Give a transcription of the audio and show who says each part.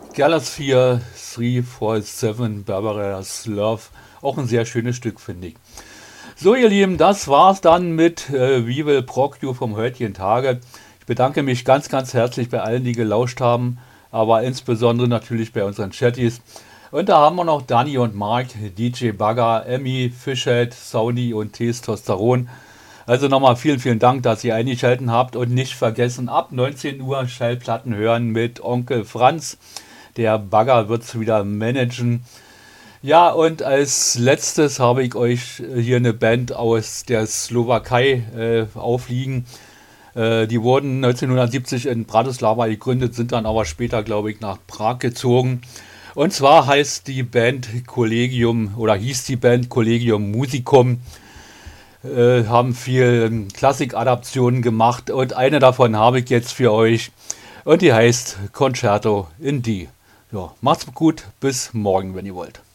Speaker 1: Galasphere 347 Barbarous Love. Auch ein sehr schönes Stück, finde ich. So, ihr Lieben, das war's dann mit We Will Proc You vom heutigen Tage. Ich bedanke mich ganz, ganz herzlich bei allen, die gelauscht haben, aber insbesondere natürlich bei unseren Chatties. Und da haben wir noch Dani und Mark, DJ Bagger, Emmy, Fischhead, Saudi und Testosteron. Also nochmal vielen, vielen Dank, dass ihr eingeschaltet habt und nicht vergessen, ab 19 Uhr Schallplatten hören mit Onkel Franz. Der Bagger wird es wieder managen. Ja, und als letztes habe ich euch hier eine Band aus der Slowakei aufliegen. Die wurden 1970 in Bratislava gegründet, sind dann aber später, glaube ich, nach Prag gezogen. Und zwar heißt die Band Collegium oder hieß die Band Collegium Musicum. Haben viel Klassikadaptionen gemacht und eine davon habe ich jetzt für euch und die heißt Concerto in D. Ja, macht's gut, bis morgen, wenn ihr wollt.